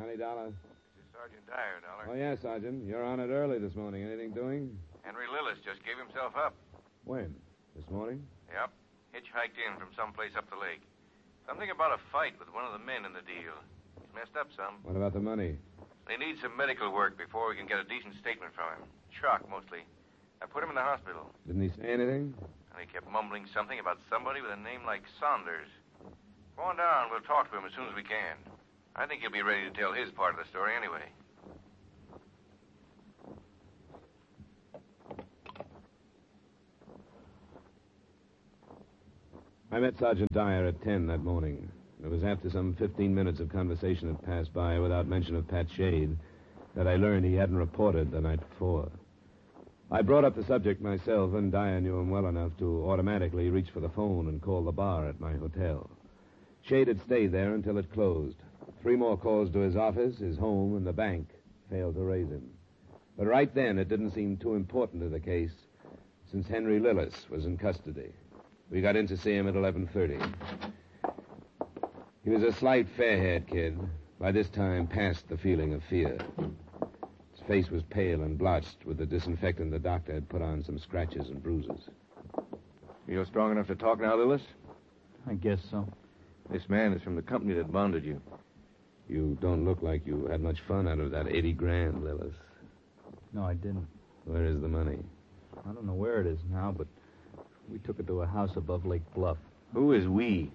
Johnny Dollar. This is Sergeant Dyer, Dollar. Oh, yeah, Sergeant. You're on it early this morning. Anything doing? Henry Lillis just gave himself up. When? This morning? Yep. Hitchhiked in from someplace up the lake. Something about a fight with one of the men in the deal. He's messed up some. What about the money? They need some medical work before we can get a decent statement from him. Shock, mostly. I put him in the hospital. Didn't he say anything? And he kept mumbling something about somebody with a name like Saunders. Go on down. We'll talk to him as soon as we can. I think he'll be ready to tell his part of the story anyway. I met Sergeant Dyer at 10 that morning. It was after some 15 minutes of conversation had passed by without mention of Pat Shade that I learned he hadn't reported the night before. I brought up the subject myself, and Dyer knew him well enough to automatically reach for the phone and call the bar at my hotel. Shade had stayed there until it closed. 3 more calls to his office, his home, and the bank failed to raise him. But right then, it didn't seem too important to the case, since Henry Lillis was in custody. We got in to see him at 11:30. He was a slight, fair-haired kid, by this time past the feeling of fear. His face was pale and blotched with the disinfectant the doctor had put on some scratches and bruises. You're strong enough to talk now, Lillis? I guess so. This man is from the company that bonded you. You don't look like you had much fun out of that 80 grand, Lillis. No, I didn't. Where is the money? I don't know where it is now, but we took it to a house above Lake Bluff. Who is we?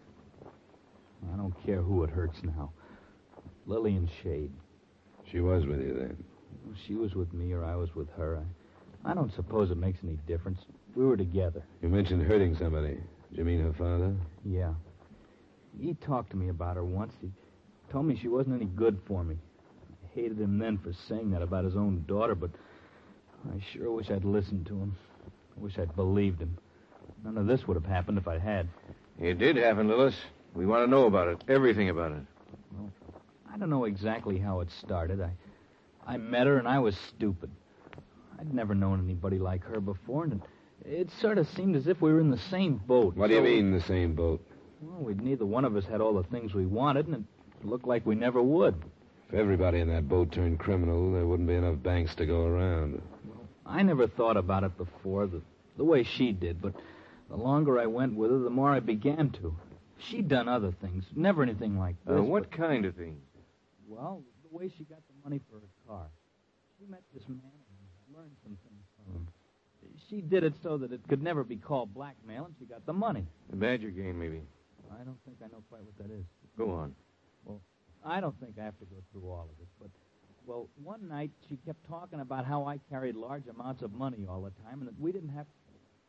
I don't care who it hurts now. Lillian Shade. She was with you then. She was with me or I was with her. I don't suppose it makes any difference. We were together. You mentioned hurting somebody. Did you mean her father? Yeah. He talked to me about her once. He told me she wasn't any good for me. I hated him then for saying that about his own daughter, but I sure wish I'd listened to him. I wish I'd believed him. None of this would have happened if I had. It did happen, Lillis. We want to know about it. Everything about it. Well, I don't know exactly how it started. I met her and I was stupid. I'd never known anybody like her before, and it sort of seemed as if we were in the same boat. What do you mean, the same boat? Well, neither one of us had all the things we wanted, and it looked like we never would. If everybody in that boat turned criminal, there wouldn't be enough banks to go around. Well, I never thought about it before, the way she did, but the longer I went with her, the more I began to. She'd done other things, never anything like this. What kind of things? Well, the way she got the money for her car. She met this man and learned some things from him. She did it so that it could never be called blackmail, and she got the money. The Badger game, maybe. I don't think I know quite what that is. Go on. Well, I don't think I have to go through all of it, but, well, one night she kept talking about how I carried large amounts of money all the time, and that we didn't have...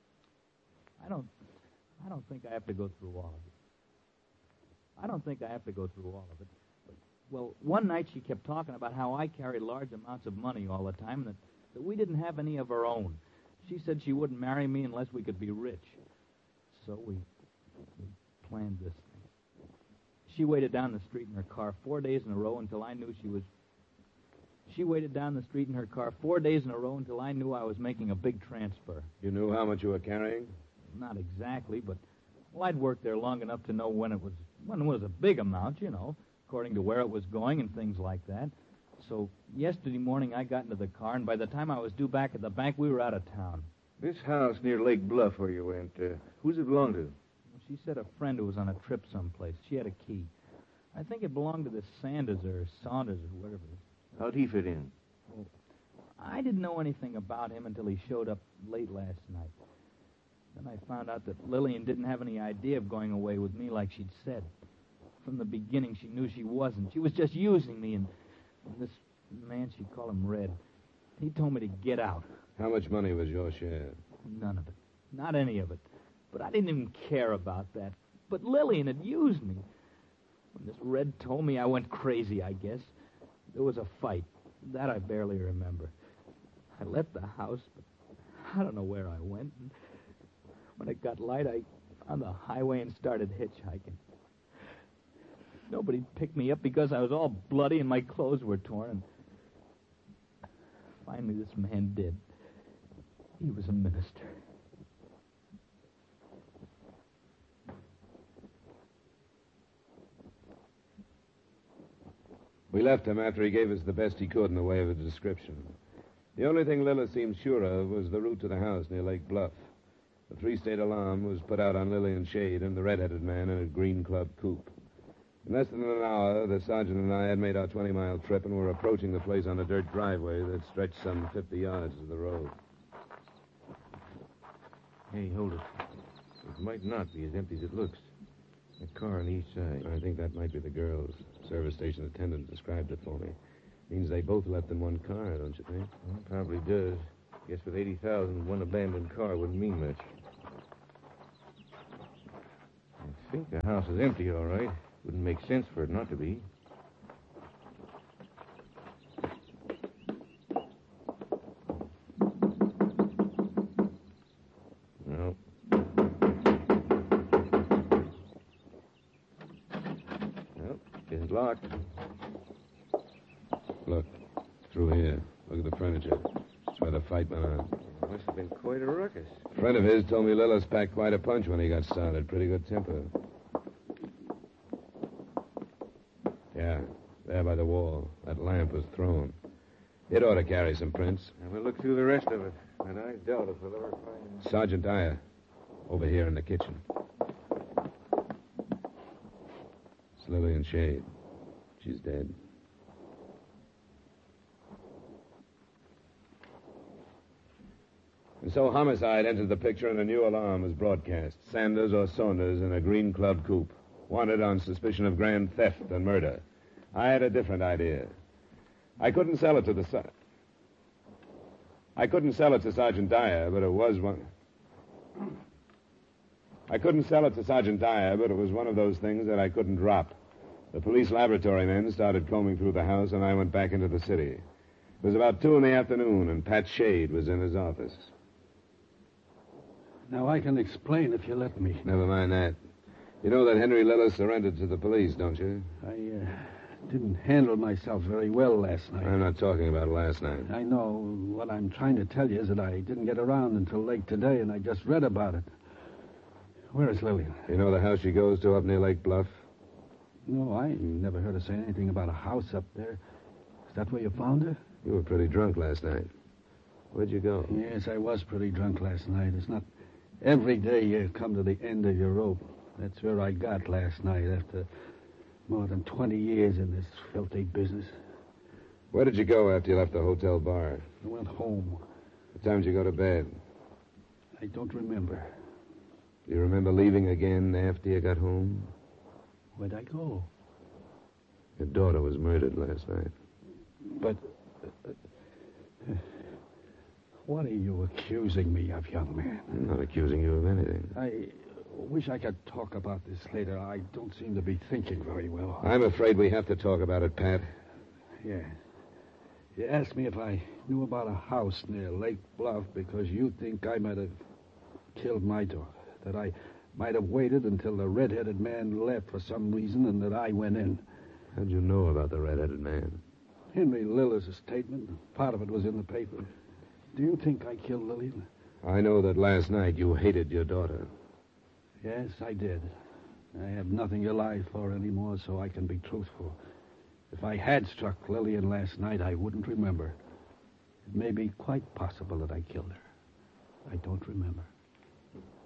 I don't think I have to go through all of it. But, well, one night she kept talking about how I carried large amounts of money all the time, and that we didn't have any of our own. She said she wouldn't marry me unless we could be rich. So we planned this thing. She waited down the street in her car 4 days in a row until I knew she was... She waited down the street in her car 4 days in a row until I knew I was making a big transfer. You knew how much you were carrying? Not exactly, but... Well, I'd worked there long enough to know when it was a big amount, you know, according to where it was going and things like that. So yesterday morning I got into the car, and by the time I was due back at the bank, we were out of town. This house near Lake Bluff where you went, who's it belong to? Well, she said a friend who was on a trip someplace. She had a key. I think it belonged to this Sanders or Saunders or whatever it is. How'd he fit in? Well, I didn't know anything about him until he showed up late last night. Then I found out that Lillian didn't have any idea of going away with me like she'd said. From the beginning, she knew she wasn't. She was just using me, and this man, she'd call him Red, he told me to get out. How much money was your share? None of it. Not any of it. But I didn't even care about that. But Lillian had used me. When this Red told me, I went crazy, I guess. There was a fight. That I barely remember. I left the house, but I don't know where I went. And when it got light, I found the highway and started hitchhiking. Nobody picked me up because I was all bloody and my clothes were torn. And finally, this man did. He was a minister. We left him after he gave us the best he could in the way of a description. The only thing Lillis seemed sure of was the route to the house near Lake Bluff. The three-state alarm was put out on Lillian Shade and the red-headed man in a green club coupe. In less than an hour, the sergeant and I had made our 20-mile trip and were approaching the place on a dirt driveway that stretched some 50 yards to the road. Hey, hold it. It might not be as empty as it looks. A car on the east side. I think that might be the girls. Service station attendant described it for me. Means they both left in one car, don't you think? Well, probably does. Guess with 80,000, one abandoned car wouldn't mean much. I think the house is empty, all right. Wouldn't make sense for it not to be. No. Well, it's locked. Look, through here. Look at the furniture. That's where the fight went on. It must have been quite a ruckus. A friend of his told me Lillis packed quite a punch when he got started. Pretty good temper. Yeah, there by the wall. That lamp was thrown. It ought to carry some prints. Now we'll look through the rest of it. And I doubt if we'll ever find him. Sergeant Dyer, over here in the kitchen. It's Lillian Shade. She's dead. And so homicide entered the picture and a new alarm was broadcast. Sanders or Saunders in a green club coupe. Wanted on suspicion of grand theft and murder. I had a different idea. I couldn't sell it to Sergeant Dyer, but it was one. I couldn't sell it to Sergeant Dyer, but it was one of those things that I couldn't drop. The police laboratory men started combing through the house, and I went back into the city. It was about 2 p.m, and Pat Shade was in his office. Now, I can explain if you let me. Never mind that. You know that Henry Lillis surrendered to the police, don't you? I didn't handle myself very well last night. I'm not talking about last night. I know. What I'm trying to tell you is that I didn't get around until late today, and I just read about it. Where is Lillian? You know the house she goes to up near Lake Bluff? No, I never heard her say anything about a house up there. Is that where you found her? You were pretty drunk last night. Where'd you go? Yes, I was pretty drunk last night. It's not every day you come to the end of your rope. That's where I got last night after more than 20 years in this filthy business. Where did you go after you left the hotel bar? I went home. What time did you go to bed? I don't remember. Do you remember leaving again after you got home? Where'd I go? Your daughter was murdered last night. But what are you accusing me of, young man? I'm not accusing you of anything. I wish I could talk about this later. I don't seem to be thinking very well. I'm afraid we have to talk about it, Pat. Yeah. You asked me if I knew about a house near Lake Bluff because you think I might have killed my daughter. That I might have waited until the red-headed man left for some reason and that I went in. How'd you know about the red-headed man? Henry Lillis' statement. Part of it was in the paper. Do you think I killed Lillian? I know that last night you hated your daughter. Yes, I did. I have nothing to lie for anymore, so I can be truthful. If I had struck Lillian last night, I wouldn't remember. It may be quite possible that I killed her. I don't remember.